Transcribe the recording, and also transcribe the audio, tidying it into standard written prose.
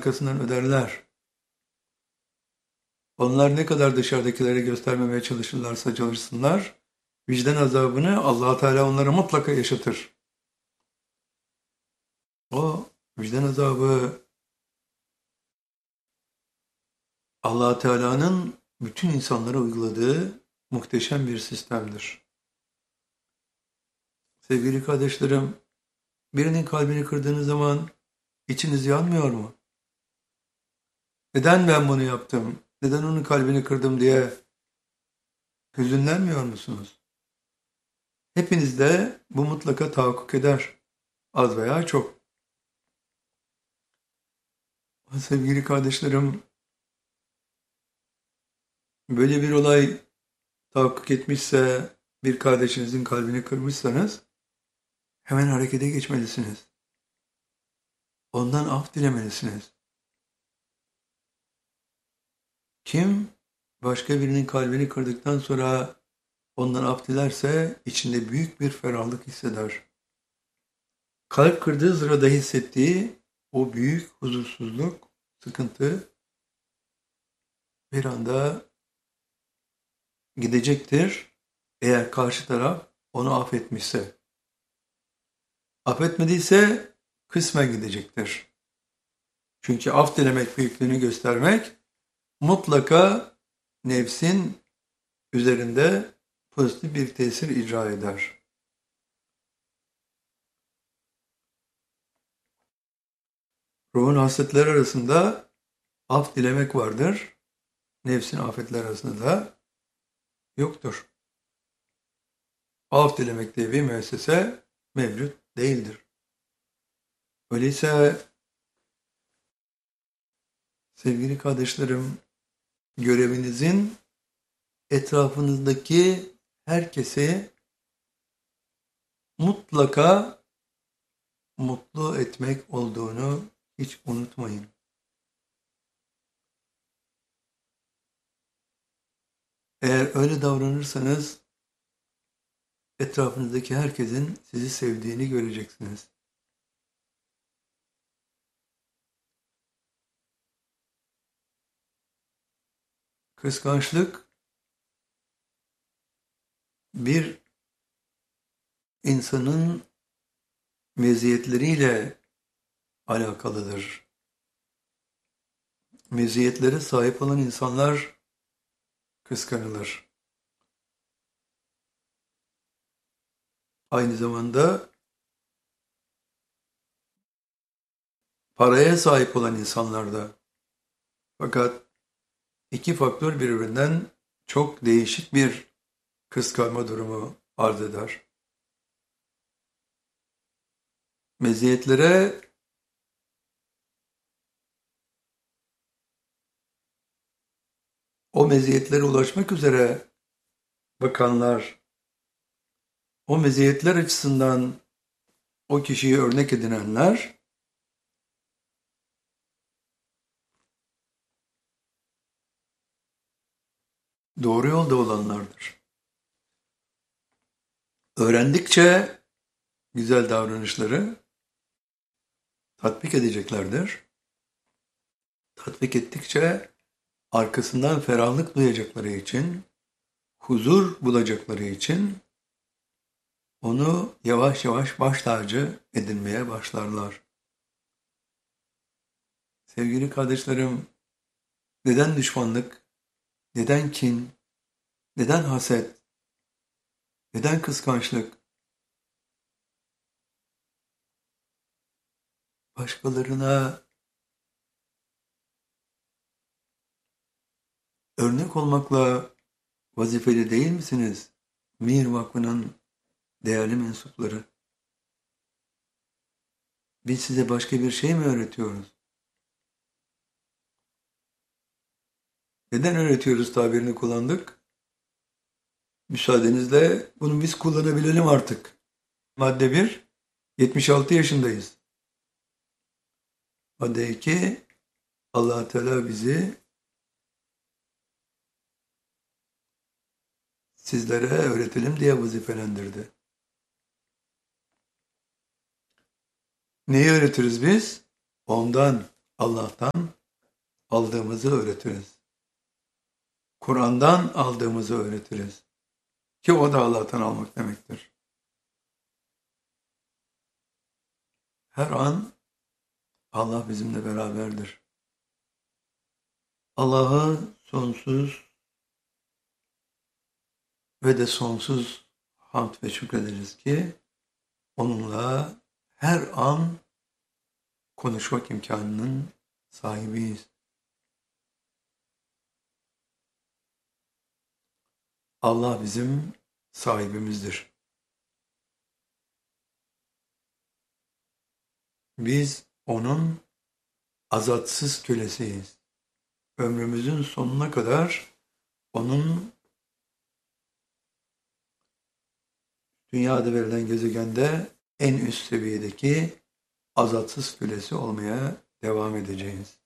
arkasından öderler. Onlar ne kadar dışarıdakilere göstermemeye çalışırlarsa çalışsınlar, vicdan azabını Allah Teala onlara mutlaka yaşatır. O vicdan azabı Allah Teala'nın bütün insanlara uyguladığı muhteşem bir sistemdir. Sevgili kardeşlerim, birinin kalbini kırdığınız zaman içiniz yanmıyor mu? Neden ben bunu yaptım? Neden onun kalbini kırdım diye hüzünlenmiyor musunuz? Hepinizde bu mutlaka tahakkuk eder. Az veya çok. Sevgili kardeşlerim, böyle bir olay tahakkuk etmişse, bir kardeşinizin kalbini kırmışsanız, hemen harekete geçmelisiniz. Ondan af dilemelisiniz. Kim başka birinin kalbini kırdıktan sonra ondan af dilerse içinde büyük bir ferahlık hisseder. Kalp kırdığı sırada hissettiği o büyük huzursuzluk, sıkıntı bir anda gidecektir eğer karşı taraf onu affetmişse. Affetmediyse kısmen gidecektir. Çünkü af dilemek, büyüklüğünü göstermek mutlaka nefsin üzerinde pozitif bir tesir icra eder. Ruhun hasletleri arasında af dilemek vardır. Nefsin afetleri arasında da yoktur. Af dilemek diye bir müessese mevcut değildir. Öyleyse sevgili kardeşlerim, görevinizin etrafınızdaki herkesi mutlaka mutlu etmek olduğunu hiç unutmayın. Eğer öyle davranırsanız etrafınızdaki herkesin sizi sevdiğini göreceksiniz. Kıskançlık bir insanın meziyetleriyle alakalıdır. Meziyetlere sahip olan insanlar kıskanılır. Aynı zamanda paraya sahip olan insanlar da. Fakat iki faktör birbirinden çok değişik bir kıskanma durumu arz eder. Meziyetlere o meziyetlere ulaşmak üzere bakanlar, o meziyetler açısından o kişiyi örnek edinenler doğru yolda olanlardır. Öğrendikçe güzel davranışları tatbik edeceklerdir. Tatbik ettikçe arkasından ferahlık duyacakları için, huzur bulacakları için onu yavaş yavaş baş tacı edinmeye başlarlar. Sevgili kardeşlerim, neden düşmanlık, neden kin, neden haset, neden kıskançlık? Başkalarına örnek olmakla vazifeli değil misiniz? Mir Vakfı'nın değerli mensupları. Biz size başka bir şey mi öğretiyoruz? Neden öğretiyoruz tabirini kullandık? Müsaadenizle bunu biz kullanabilelim artık. Madde 1, 76 yaşındayız. Madde 2, Allah Teala bizi sizlere öğretelim diye vazifelendirdi. Neyi öğretiriz biz? Ondan. Allah'tan aldığımızı öğretiriz. Kur'an'dan aldığımızı öğretiriz. Ki o da Allah'tan almak demektir. Her an Allah bizimle beraberdir. Allah'a sonsuz ve de sonsuz hamd ve şükrederiz ki onunla her an konuşmak imkanının sahibiyiz. Allah bizim sahibimizdir. Biz onun azatsız kölesiyiz. Ömrümüzün sonuna kadar onun dünyada verilen gezegende en üst seviyedeki azatsız kölesi olmaya devam edeceğiz.